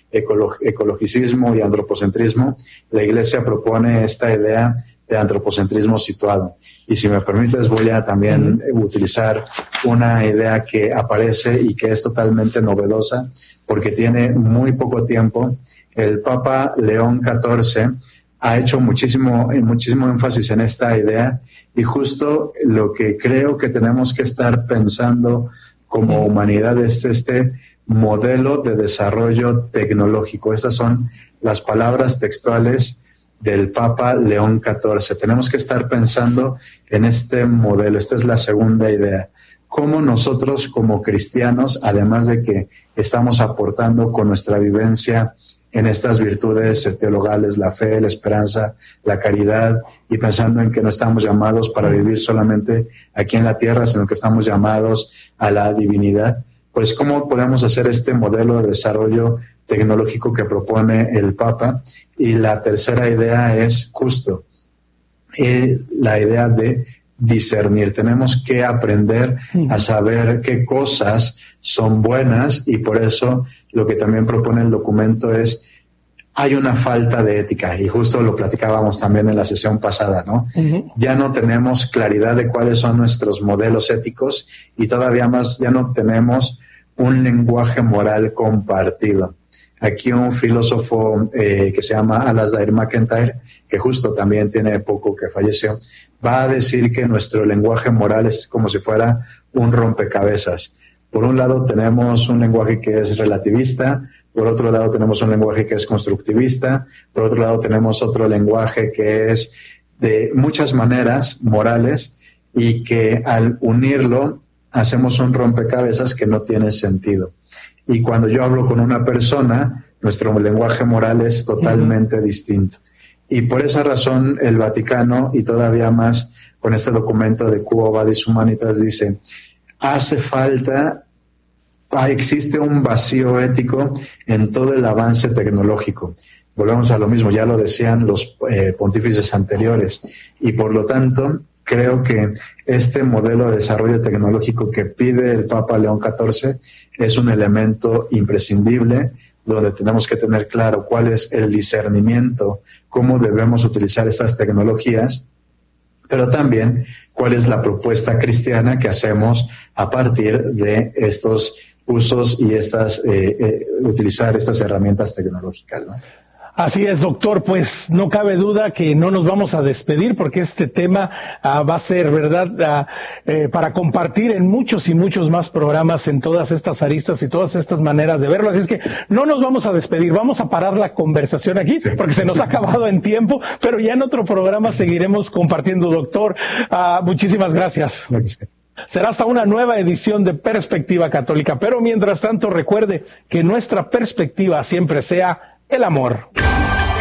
ecologicismo y antropocentrismo, la Iglesia propone esta idea de antropocentrismo situado. Y si me permites, voy a también utilizar una idea que aparece y que es totalmente novedosa, porque tiene muy poco tiempo. El Papa León XIV ha hecho muchísimo énfasis en esta idea, y justo lo que creo que tenemos que estar pensando como humanidad es este modelo de desarrollo tecnológico. Estas son las palabras textuales del Papa León XIV. Tenemos que estar pensando en este modelo. Esta es la segunda idea. Cómo nosotros como cristianos, además de que estamos aportando con nuestra vivencia en estas virtudes teologales, la fe, la esperanza, la caridad, y pensando en que no estamos llamados para vivir solamente aquí en la tierra, sino que estamos llamados a la divinidad, pues cómo podemos hacer este modelo de desarrollo tecnológico que propone el Papa. Y la tercera idea es justo la idea de discernir. Tenemos que aprender a saber qué cosas son buenas, y por eso lo que también propone el documento es, hay una falta de ética, y justo lo platicábamos también en la sesión pasada, ¿no? Ya no tenemos claridad de cuáles son nuestros modelos éticos, y todavía más ya no tenemos un lenguaje moral compartido. Aquí un filósofo que se llama Alasdair MacIntyre, que justo también tiene poco que falleció, va a decir que nuestro lenguaje moral es como si fuera un rompecabezas. Por un lado tenemos un lenguaje que es relativista, por otro lado tenemos un lenguaje que es constructivista, por otro lado tenemos otro lenguaje que es de muchas maneras morales, y que al unirlo hacemos un rompecabezas que no tiene sentido. Y cuando yo hablo con una persona, nuestro lenguaje moral es totalmente distinto. Y por esa razón el Vaticano, y todavía más con este documento de Quo Vadis Humanitas, dice, existe un vacío ético en todo el avance tecnológico. Volvemos a lo mismo, ya lo decían los pontífices anteriores, y por lo tanto creo que este modelo de desarrollo tecnológico que pide el Papa León XIV es un elemento imprescindible, donde tenemos que tener claro cuál es el discernimiento, cómo debemos utilizar estas tecnologías, pero también cuál es la propuesta cristiana que hacemos a partir de estos usos y utilizar estas herramientas tecnológicas, ¿no? Así es, doctor, pues no cabe duda que no nos vamos a despedir, porque este tema va a ser, ¿verdad?, para compartir en muchos y muchos más programas, en todas estas aristas y todas estas maneras de verlo. Así es que no nos vamos a despedir, vamos a parar la conversación aquí, porque se nos ha acabado en tiempo, pero ya en otro programa seguiremos compartiendo, doctor. Muchísimas gracias. Será hasta una nueva edición de Perspectiva Católica, pero mientras tanto recuerde que nuestra perspectiva siempre sea el amor.